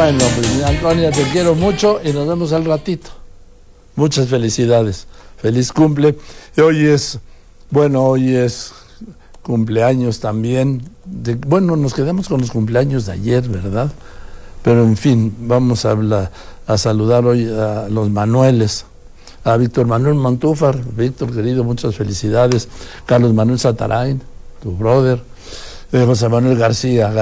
Bueno, pues Antonia, te quiero mucho y nos vemos al ratito. Muchas felicidades. Feliz cumple. Y hoy es cumpleaños también. Bueno, nos quedamos con los cumpleaños de ayer, ¿verdad? Pero en fin, vamos a saludar hoy a los Manueles. A Víctor Manuel Montúfar. Víctor, querido, muchas felicidades. Carlos Manuel Satarain, tu brother. José Manuel García.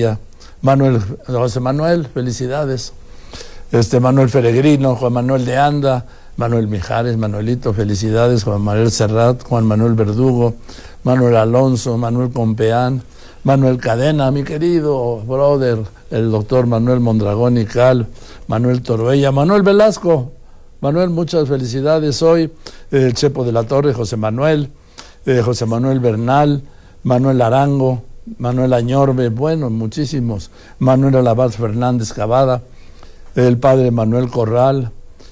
José Manuel, felicidades. Manuel Peregrino, Juan Manuel de Anda, Manuel Mijares, Manuelito, felicidades. Juan Manuel Serrat, Juan Manuel Verdugo, Manuel Alonso, Manuel Compeán, Manuel Cadena, mi querido brother, el doctor Manuel Mondragón y Cal, Manuel Torbella, Manuel Velasco. Manuel, muchas felicidades hoy. El Chepo de la Torre, José Manuel Bernal, Manuel Arango, Manuel Añorbe, bueno, muchísimos. Manuel Alabaz Fernández Cavada, el padre Manuel Corral,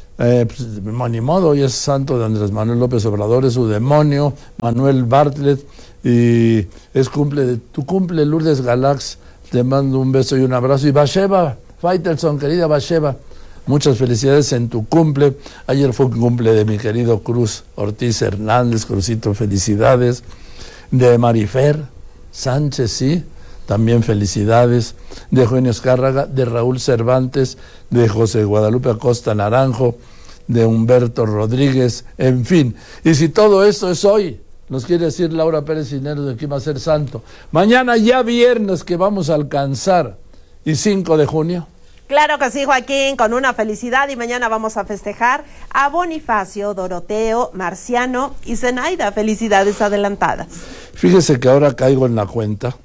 ni modo, hoy es santo de Andrés Manuel López Obrador, es su demonio. Manuel Bartlett, y es tu cumple, Lourdes Galax, te mando un beso y un abrazo. Y Basheba Faitelson, querida Basheba, muchas felicidades en tu cumple. Ayer fue un cumple de mi querido Cruz Ortiz Hernández, Cruzito, felicidades. De Marifer Sánchez, sí, también felicidades. De Eugenio Escárraga, de Raúl Cervantes, de José Guadalupe Acosta Naranjo, de Humberto Rodríguez, en fin. Y si todo esto es hoy, nos quiere decir Laura Pérez Cisneros de que va a ser santo. Mañana ya viernes que vamos a alcanzar, y 5 de junio. Claro que sí, Joaquín, con una felicidad, y mañana vamos a festejar a Bonifacio, Doroteo, Marciano y Zenaida. Felicidades adelantadas. Fíjese que ahora caigo en la cuenta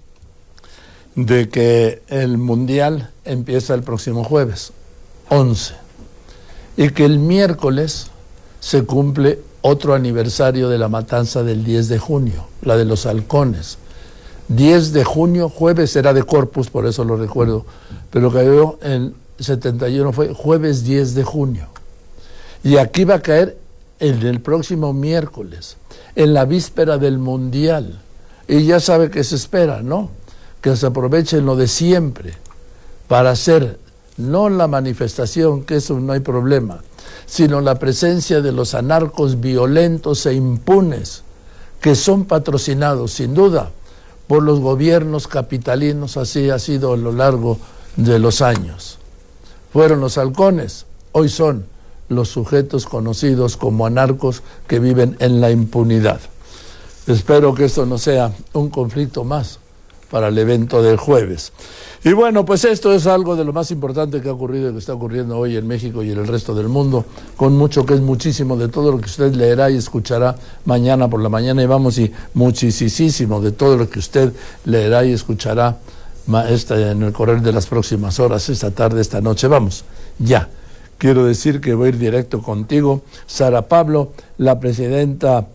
de que el Mundial empieza el próximo jueves, 11, y que el miércoles se cumple otro aniversario de la matanza del 10 de junio, la de los halcones. 10 de junio, jueves era de Corpus, por eso lo recuerdo, pero cayó en 71, fue jueves 10 de junio. Y aquí va a caer en el próximo miércoles, en la víspera del Mundial. Y ya sabe que se espera, ¿no? Que se aprovechen lo de siempre para hacer, no la manifestación, que eso no hay problema, sino la presencia de los anarcos violentos e impunes, que son patrocinados, sin duda, por los gobiernos capitalinos. Así ha sido a lo largo de los años. Fueron los halcones, hoy son los sujetos conocidos como anarcos que viven en la impunidad. Espero que esto no sea un conflicto más para el evento del jueves. Y bueno, pues esto es algo de lo más importante que ha ocurrido y que está ocurriendo hoy en México y en el resto del mundo, con mucho que es muchísimo de todo lo que usted leerá y escuchará mañana por la mañana, y muchísimo de todo lo que usted leerá y escuchará en el correr de las próximas horas, esta tarde, esta noche. Vamos, ya. Quiero decir que voy a ir directo contigo. Sara Pablo, la presidenta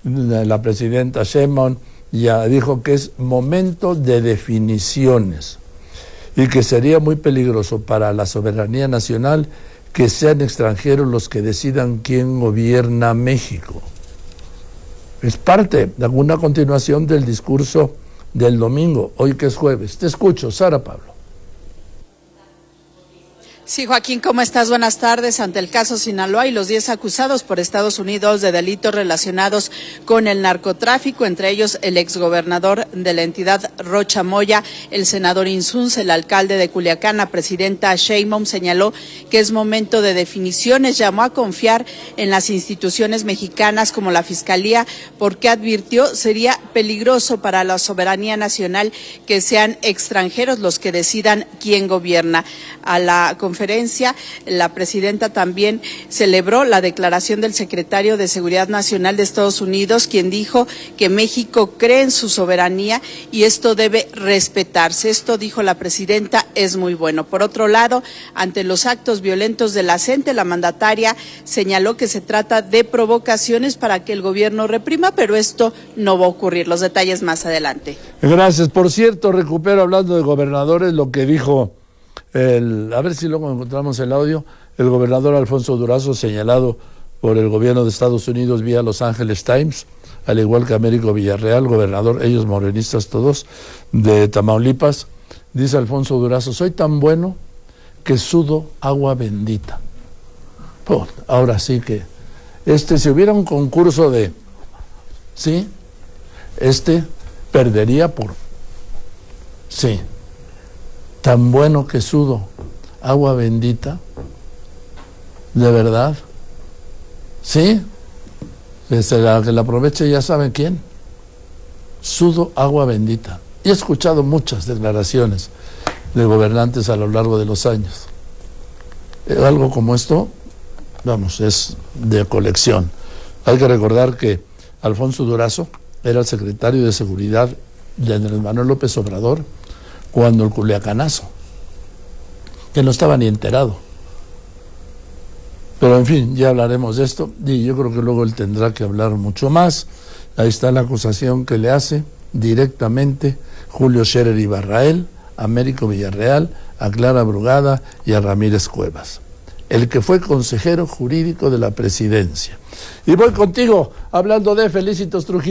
Sheinbaum, ya dijo que es momento de definiciones y que sería muy peligroso para la soberanía nacional que sean extranjeros los que decidan quién gobierna México. Es parte de alguna continuación del discurso del domingo, hoy que es jueves. Te escucho, Sara Pablo. Sí, Joaquín, ¿cómo estás? Buenas tardes. Ante el caso Sinaloa y los 10 acusados por Estados Unidos de delitos relacionados con el narcotráfico, entre ellos el exgobernador de la entidad, Rocha Moya, el senador Insunza, el alcalde de Culiacán, la presidenta Sheinbaum señaló que es momento de definiciones. Llamó a confiar en las instituciones mexicanas como la Fiscalía, porque advirtió sería peligroso para la soberanía nacional que sean extranjeros los que decidan quién gobierna. A la conferencia, la presidenta también celebró la declaración del secretario de Seguridad Nacional de Estados Unidos, quien dijo que México cree en su soberanía y esto debe respetarse. Esto, dijo la presidenta, es muy bueno. Por otro lado, ante los actos violentos de la gente, la mandataria señaló que se trata de provocaciones para que el gobierno reprima, pero esto no va a ocurrir. Los detalles más adelante. Gracias. Por cierto, recupero, hablando de gobernadores, lo que dijo a ver si luego encontramos el audio, el gobernador Alfonso Durazo, señalado por el gobierno de Estados Unidos vía Los Angeles Times, al igual que Américo Villarreal, gobernador, ellos morenistas todos, de Tamaulipas. Dice Alfonso Durazo: soy tan bueno que sudo agua bendita. Pues, ahora sí que, si hubiera un concurso de, ¿sí? Perdería por, sí, tan bueno que sudo agua bendita, de verdad, ¿sí? Que la aproveche, ya saben quién, sudo agua bendita. Y he escuchado muchas declaraciones de gobernantes a lo largo de los años. Algo como esto, vamos, es de colección. Hay que recordar que Alfonso Durazo era el secretario de Seguridad de Andrés Manuel López Obrador cuando el Culiacanazo, que no estaba ni enterado. Pero en fin, ya hablaremos de esto y yo creo que luego él tendrá que hablar mucho más. Ahí está la acusación que le hace directamente Julio Scherer Ibarrael, a Américo Villarreal, a Clara Brugada y a Ramírez Cuevas, el que fue consejero jurídico de la presidencia. Y voy contigo, hablando de Felicitos Trujillo.